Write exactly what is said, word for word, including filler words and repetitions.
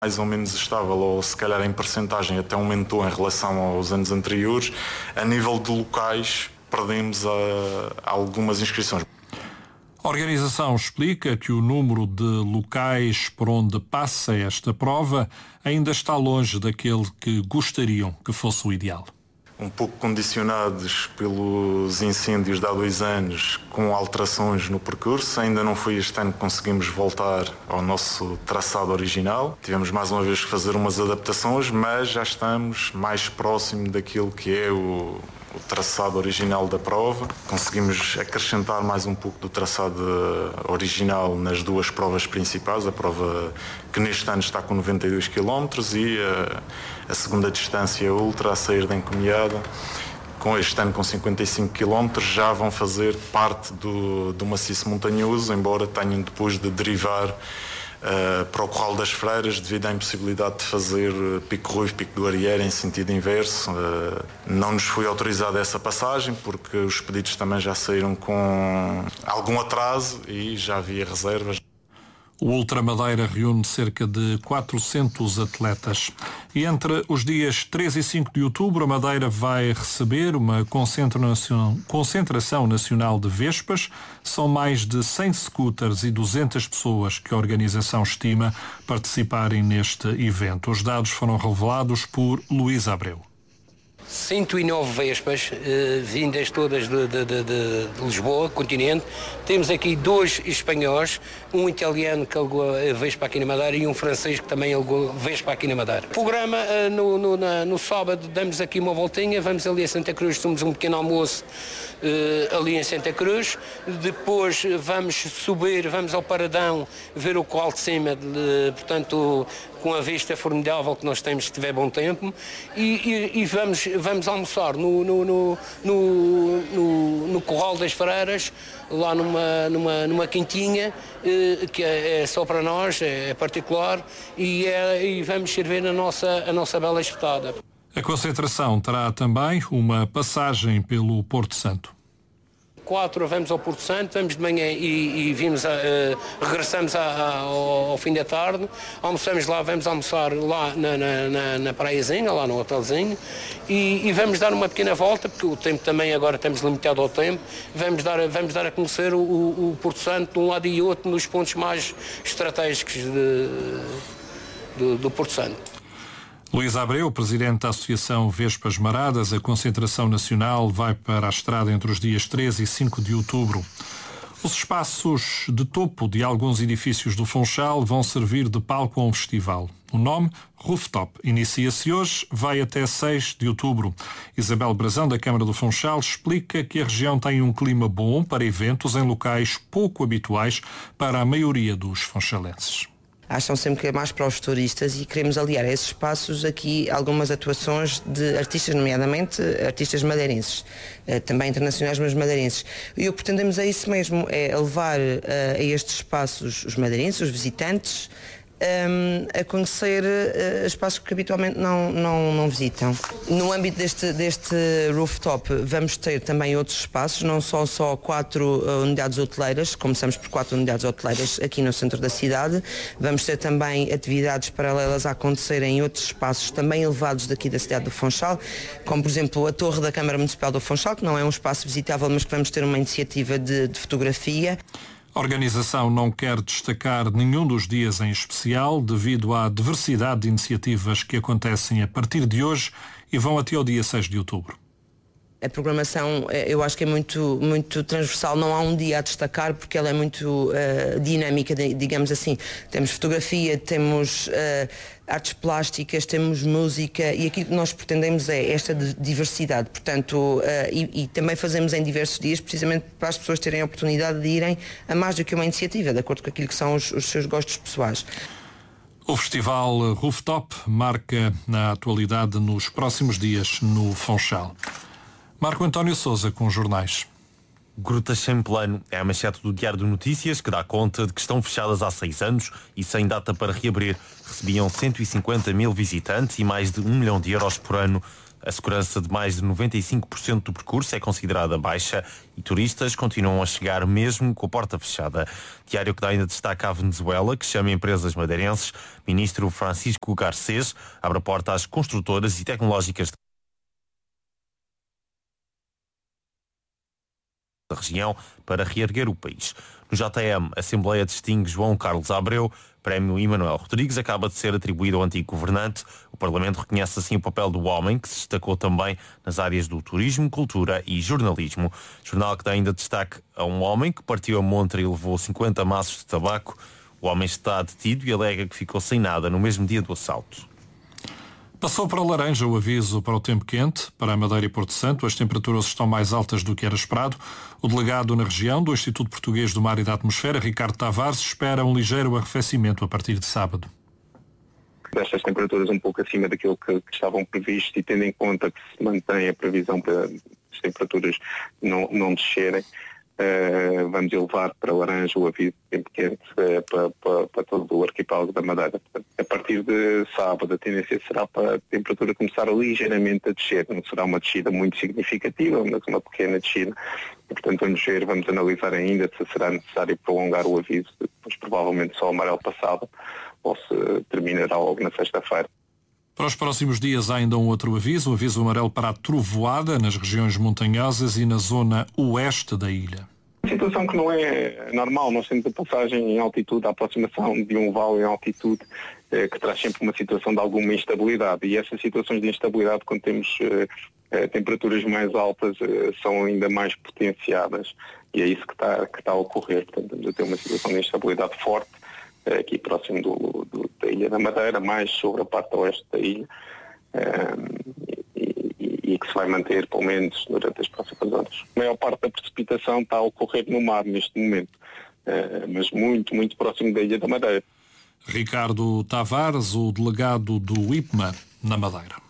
mais ou menos estável, ou se calhar em percentagem até aumentou em relação aos anos anteriores. A nível de locais, perdemos a, a algumas inscrições. A organização explica que o número de locais por onde passa esta prova ainda está longe daquele que gostariam que fosse o ideal. Um pouco condicionados pelos incêndios de há dois anos, com alterações no percurso. Ainda não foi este ano que conseguimos voltar ao nosso traçado original. Tivemos mais uma vez que fazer umas adaptações, mas já estamos mais próximo daquilo que é o, o traçado original da prova. Conseguimos acrescentar mais um pouco do traçado original nas duas provas principais. A prova que neste ano está com noventa e dois quilómetros e a, a segunda distância ultra a sair da Encomiada, com este ano com cinquenta e cinco quilómetros, já vão fazer parte do, do maciço montanhoso, embora tenham depois de derivar uh, para o Corral das Freiras devido à impossibilidade de fazer Pico Ruivo, Pico do Arieiro em sentido inverso. Uh, não nos foi autorizada essa passagem porque os pedidos também já saíram com algum atraso e já havia reservas. O Ultra Madeira reúne cerca de quatrocentos atletas. E entre os dias três e cinco de outubro, a Madeira vai receber uma concentração, concentração nacional de vespas. São mais de cem scooters e duzentas pessoas que a organização estima participarem neste evento. Os dados foram revelados por Luís Abreu. cento e nove vespas, eh, vindas todas de, de, de, de Lisboa, continente. Temos aqui dois espanhóis, um italiano que alugou a vespa aqui na Madeira e um francês que também alugou a vespa aqui na Madeira. O programa, eh, no, no, na, no sábado, damos aqui uma voltinha, vamos ali a Santa Cruz, temos um pequeno almoço eh, ali em Santa Cruz. Depois vamos subir, vamos ao Paradão, ver o Corral de Cima, de, portanto, com a vista formidável que nós temos se tiver bom tempo, e, e, e vamos, vamos almoçar no, no, no, no, no, no Corral das Freiras, lá numa, numa, numa quintinha, eh, que é, é só para nós, é particular, e, é, e vamos servir a nossa, a nossa bela espetada. A concentração terá também uma passagem pelo Porto Santo. Quatro vamos ao Porto Santo, vamos de manhã e, e vimos a, uh, regressamos a, a, ao, ao fim da tarde, almoçamos lá, vamos almoçar lá na, na, na, na praiazinha, lá no hotelzinho, e, e vamos dar uma pequena volta, porque o tempo também agora estamos limitados ao tempo, vamos dar, vamos dar a conhecer o, o, o Porto Santo de um lado e outro nos pontos mais estratégicos de, de, do Porto Santo. Luís Abreu, presidente da Associação Vespas Maradas, a concentração nacional vai para a estrada entre os dias três e cinco de outubro. Os espaços de topo de alguns edifícios do Funchal vão servir de palco a um festival. O nome, Rooftop, inicia-se hoje, vai até seis de outubro. Isabel Brazão, da Câmara do Funchal, explica que a região tem um clima bom para eventos em locais pouco habituais para a maioria dos funchalenses. Acham sempre que é mais para os turistas e queremos aliar a esses espaços aqui algumas atuações de artistas, nomeadamente artistas madeirenses, também internacionais, mas madeirenses. E o que pretendemos é isso mesmo, é levar a estes espaços os madeirenses, os visitantes, Um, a conhecer uh, espaços que habitualmente não, não, não visitam. No âmbito deste, deste rooftop vamos ter também outros espaços, não só, só quatro uh, unidades hoteleiras, começamos por quatro unidades hoteleiras aqui no centro da cidade, vamos ter também atividades paralelas a acontecer em outros espaços também elevados daqui da cidade do Funchal, como por exemplo a Torre da Câmara Municipal do Funchal, que não é um espaço visitável, mas que vamos ter uma iniciativa de, de fotografia. A organização não quer destacar nenhum dos dias em especial devido à diversidade de iniciativas que acontecem a partir de hoje e vão até ao dia seis de outubro. A programação, eu acho que é muito, muito transversal, não há um dia a destacar porque ela é muito uh, dinâmica, digamos assim. Temos fotografia, temos uh, artes plásticas, temos música e aquilo que nós pretendemos é esta diversidade. Portanto, uh, e, e também fazemos em diversos dias precisamente para as pessoas terem a oportunidade de irem a mais do que uma iniciativa, de acordo com aquilo que são os, os seus gostos pessoais. O festival Rooftop marca na atualidade nos próximos dias no Funchal. Marco António Sousa com os jornais. Grutas sem plano é a manchete do Diário de Notícias que dá conta de que estão fechadas há seis anos e sem data para reabrir. Recebiam cento e cinquenta mil visitantes e mais de um milhão de euros por ano A segurança de mais de noventa e cinco por cento do percurso é considerada baixa e turistas continuam a chegar mesmo com a porta fechada. Diário que dá ainda destaque à Venezuela, que chama empresas madeirenses. Ministro Francisco Garcés abre a porta às construtoras e tecnológicas da região para reerguer o país. No J M, a Assembleia distingue João Carlos Abreu. Prémio Emanuel Rodrigues acaba de ser atribuído ao antigo governante. O Parlamento reconhece assim o papel do homem, que se destacou também nas áreas do turismo, cultura e jornalismo. Jornal que dá ainda destaque a um homem que partiu a montra e levou cinquenta maços de tabaco. O homem está detido e alega que ficou sem nada no mesmo dia do assalto. Passou para laranja o aviso para o tempo quente. Para a Madeira e Porto Santo, as temperaturas estão mais altas do que era esperado. O delegado na região do Instituto Português do Mar e da Atmosfera, Ricardo Tavares, espera um ligeiro arrefecimento a partir de sábado. Estas temperaturas um pouco acima daquilo que, que estavam previstos e tendo em conta que se mantém a previsão para as temperaturas não, não descerem, Uh, vamos elevar para laranja o aviso de tempo quente uh, para, para, para todo o arquipélago da Madeira. Portanto, a partir de sábado a tendência será para a temperatura começar ligeiramente a descer. Não será uma descida muito significativa, mas uma pequena descida. E, portanto, vamos ver, vamos analisar ainda se será necessário prolongar o aviso, depois provavelmente só o amarelo passado, ou se terminará logo na sexta-feira. Para os próximos dias há ainda um outro aviso, o aviso amarelo para a trovoada nas regiões montanhosas e na zona oeste da ilha. Situação que não é normal, nós temos a passagem em altitude, a aproximação de um vale em altitude, eh, que traz sempre uma situação de alguma instabilidade, e essas situações de instabilidade, quando temos eh, eh, temperaturas mais altas, eh, são ainda mais potenciadas, e é isso que está, que está a ocorrer. Portanto, estamos a ter uma situação de instabilidade forte, eh, aqui próximo do, do, da Ilha da Madeira, mais sobre a parte oeste da ilha, eh, e que se vai manter, pelo menos, durante as próximas horas. A maior parte da precipitação está a ocorrer no mar neste momento, mas muito, muito próximo da Ilha da Madeira. Ricardo Tavares, o delegado do I P M A na Madeira.